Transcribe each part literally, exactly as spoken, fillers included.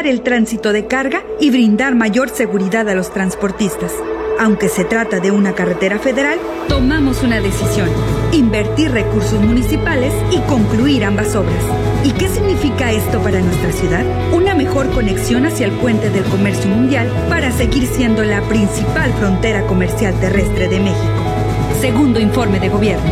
facilitar el tránsito de carga y brindar mayor seguridad a los transportistas. Aunque se trata de una carretera federal, tomamos una decisión: invertir recursos municipales y concluir ambas obras. ¿Y qué significa esto para nuestra ciudad? Una mejor conexión hacia el puente del comercio mundial para seguir siendo la principal frontera comercial terrestre de México. Segundo informe de gobierno.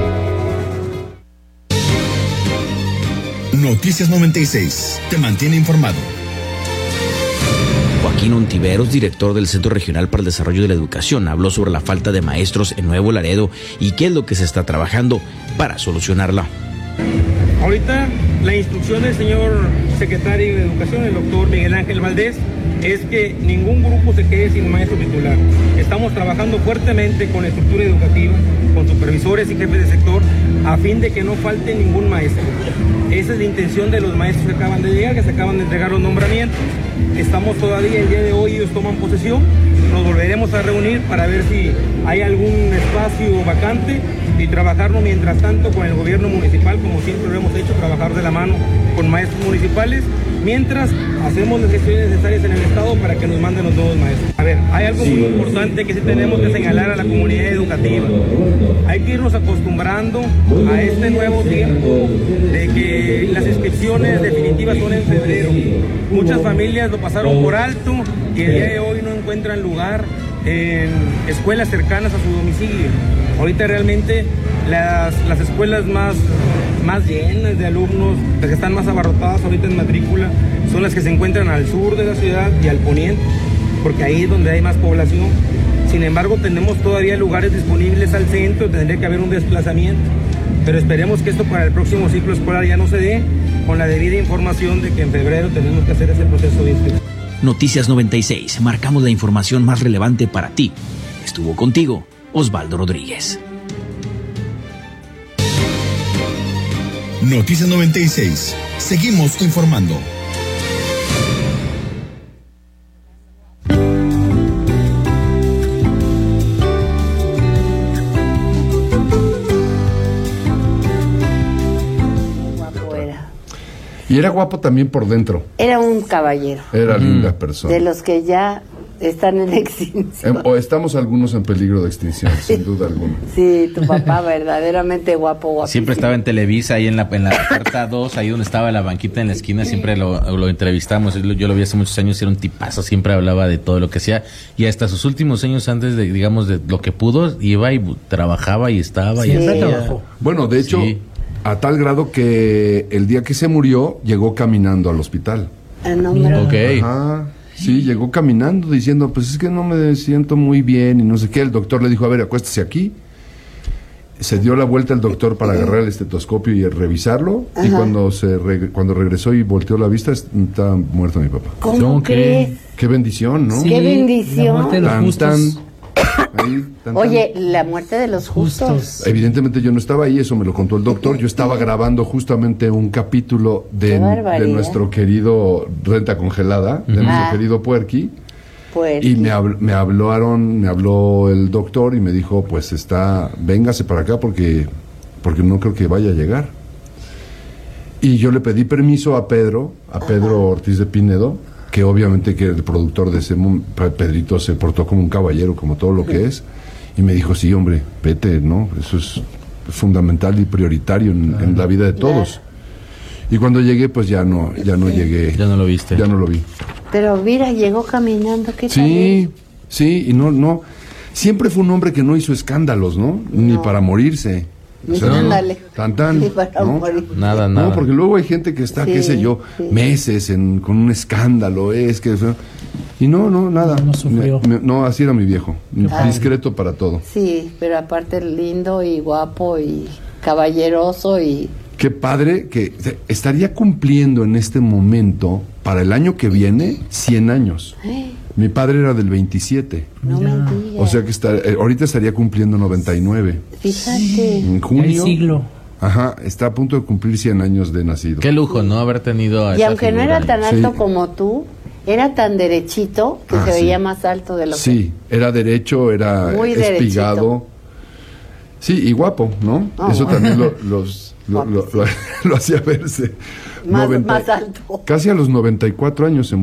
Noticias noventa y seis te mantiene informado. Joaquín Ontiveros, director del Centro Regional para el Desarrollo de la Educación, habló sobre la falta de maestros en Nuevo Laredo y qué es lo que se está trabajando para solucionarla. Ahorita la instrucción del señor secretario de Educación, el doctor Miguel Ángel Valdés, es que ningún grupo se quede sin maestro titular. Estamos trabajando fuertemente con la estructura educativa, con supervisores y jefes de sector, a fin de que no falte ningún maestro. Esa es la intención de los maestros que acaban de llegar, que se acaban de entregar los nombramientos. Estamos todavía, el día de hoy ellos toman posesión, nos volveremos a reunir para ver si hay algún espacio vacante y trabajarlo mientras tanto con el gobierno municipal, como siempre lo hemos hecho, trabajar de la mano con maestros municipales, mientras hacemos las gestiones necesarias en el Estado para que nos manden los nuevos maestros. A ver, hay algo muy importante que sí tenemos que señalar a la comunidad educativa. Hay que irnos acostumbrando a este nuevo tiempo de que las inscripciones definitivas son en febrero. Muchas familias lo pasaron por alto y el día de hoy no encuentran lugar en escuelas cercanas a su domicilio. Ahorita realmente las, las escuelas más, más llenas de alumnos, las que están más abarrotadas ahorita en matrícula, son las que se encuentran al sur de la ciudad y al poniente, porque ahí es donde hay más población. Sin embargo, tenemos todavía lugares disponibles al centro, tendría que haber un desplazamiento, pero esperemos que esto para el próximo ciclo escolar ya no se dé, con la debida información de que en febrero tenemos que hacer ese proceso de inscripción. Noticias noventa y seis, marcamos la información más relevante para ti. Estuvo contigo Osvaldo Rodríguez. Noticias noventa y seis, seguimos informando. Y era guapo también por dentro. Era un caballero. Era linda persona. De los que ya están en extinción. O estamos algunos en peligro de extinción, sin duda alguna. Sí, tu papá verdaderamente guapo, guapo. Siempre estaba en Televisa, ahí en la, en la puerta dos, ahí donde estaba la banquita en la esquina, siempre lo, lo entrevistamos. Yo lo vi hace muchos años, era un tipazo, siempre hablaba de todo lo que hacía. Y hasta sus últimos años, antes de, digamos, de lo que pudo, iba y trabajaba y estaba. Sí, y sí. trabajó. Bueno, de hecho... Sí. A tal grado que el día que se murió, llegó caminando al hospital. El nombre. Ok. Ajá. Sí, llegó caminando diciendo, pues es que no me siento muy bien y no sé qué. El doctor le dijo, a ver, acuéstese aquí. Se dio la vuelta el doctor para agarrar el estetoscopio y revisarlo. Ajá. Y cuando se re- cuando regresó y volteó la vista, estaba muerto mi papá. ¿Cómo, ¿Cómo crees? Qué bendición, ¿no? Sí, qué bendición. La muerte de los tan, justos. Tan, ahí, tan, Oye, la muerte de los justos. justos. Evidentemente yo no estaba ahí, eso me lo contó el doctor. Yo estaba grabando justamente un capítulo de, de nuestro querido Renta Congelada, de uh-huh. nuestro querido Puerqui. Puerqui. Y me, habl- me hablaron, me habló el doctor y me dijo, pues está, véngase para acá porque, porque no creo que vaya a llegar. Y yo le pedí permiso a Pedro, a Pedro uh-huh. Ortiz de Pinedo, que obviamente que el productor de ese Pedrito se portó como un caballero, como todo lo que es, y me dijo, sí, hombre, vete, ¿no? Eso es fundamental y prioritario en, en la vida de todos. Y cuando llegué, pues ya no, ya no llegué. Ya no lo viste. Ya no lo vi. Pero mira, llegó caminando, ¿qué tal? Sí, sí, y no, no, siempre fue un hombre que no hizo escándalos, ¿no? no. Ni para morirse. O sea, ándale. Tan, tan, Ni para ¿no? morir. Nada, nada. No, porque luego hay gente que está, sí, qué sé yo, sí. meses en, con un escándalo, es que... Y no, no, nada. No, no sufrió. Me, me, no, así era mi viejo. Ah. Discreto para todo. Sí, pero aparte lindo y guapo y caballeroso y... Qué padre que estaría cumpliendo en este momento, para el año que viene, cien años. ¿Eh? Mi padre era del veintisiete. No me digas. O sea que está, eh, ahorita estaría cumpliendo noventa y nueve. Fíjate. En junio. El siglo. Ajá, está a punto de cumplir cien años de nacido. Qué lujo, ¿no? Haber tenido a Y esa aunque figura. no era tan alto sí. como tú, era tan derechito que ah, se veía sí. más alto de lo sí, que... era derecho, era muy espigado. Derechito. Sí, y guapo, ¿no? Oh, Eso bueno. también lo, los, lo, lo, lo, lo hacía verse. Más, noventa, más alto. Casi a los noventa y cuatro años se